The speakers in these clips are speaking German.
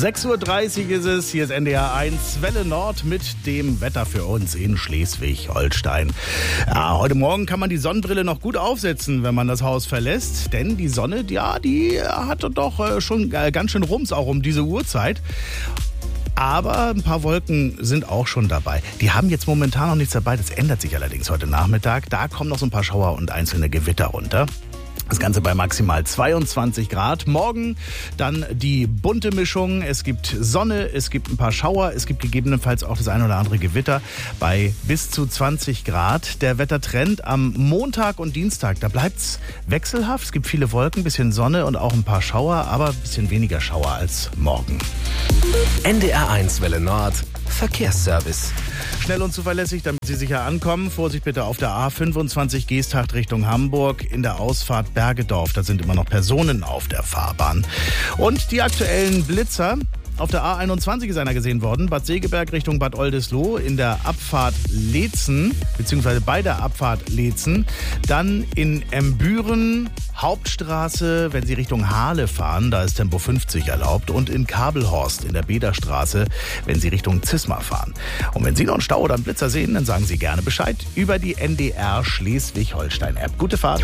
6:30 Uhr ist es, hier ist NDR 1 Welle Nord mit dem Wetter für uns in Schleswig-Holstein. Ja, heute Morgen kann man die Sonnenbrille noch gut aufsetzen, wenn man das Haus verlässt, denn die Sonne, ja, die hatte doch schon ganz schön Rums, auch um diese Uhrzeit. Aber ein paar Wolken sind auch schon dabei. Die haben jetzt momentan noch nichts dabei, das ändert sich allerdings heute Nachmittag. Da kommen noch so ein paar Schauer und einzelne Gewitter runter. Das Ganze bei maximal 22 Grad. Morgen dann die bunte Mischung. Es gibt Sonne, es gibt ein paar Schauer, es gibt gegebenenfalls auch das ein oder andere Gewitter bei bis zu 20 Grad. Der Wettertrend am Montag und Dienstag, da bleibt's wechselhaft. Es gibt viele Wolken, bisschen Sonne und auch ein paar Schauer, aber ein bisschen weniger Schauer als morgen. NDR 1 Welle Nord Verkehrsservice. Schnell und zuverlässig, damit Sie sicher ankommen. Vorsicht bitte auf der A25 Geesthacht Richtung Hamburg in der Ausfahrt Bergedorf. Da sind immer noch Personen auf der Fahrbahn. Und die aktuellen Blitzer. Auf der A21 ist einer gesehen worden, Bad Segeberg Richtung Bad Oldesloe in der Abfahrt Leetzen, beziehungsweise bei der Abfahrt Leetzen. Dann in Embüren, Hauptstraße, wenn Sie Richtung Hahle fahren, da ist Tempo 50 erlaubt. Und in Kabelhorst in der Bederstraße, wenn Sie Richtung Zisma fahren. Und wenn Sie noch einen Stau oder einen Blitzer sehen, dann sagen Sie gerne Bescheid über die NDR Schleswig-Holstein-App. Gute Fahrt!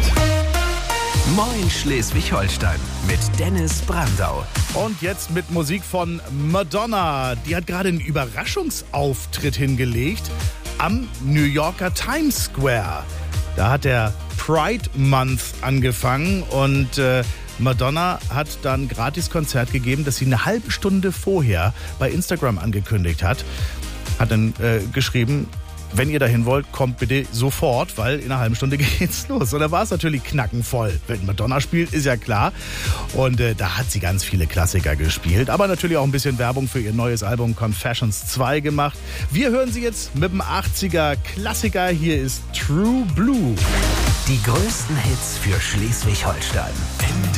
Moin Schleswig-Holstein mit Dennis Brandau. Und jetzt mit Musik von Madonna. Die hat gerade einen Überraschungsauftritt hingelegt am New Yorker Times Square. Da hat der Pride Month angefangen und Madonna hat dann ein Gratiskonzert gegeben, das sie eine halbe Stunde vorher bei Instagram angekündigt hat. Hat dann geschrieben, wenn ihr dahin wollt, kommt bitte sofort, weil in einer halben Stunde geht's los. Und da war es natürlich knackenvoll. Wenn Madonna spielt, ist ja klar. Und da hat sie ganz viele Klassiker gespielt. Aber natürlich auch ein bisschen Werbung für ihr neues Album Confessions 2 gemacht. Wir hören sie jetzt mit dem 80er Klassiker. Hier ist True Blue. Die größten Hits für Schleswig-Holstein.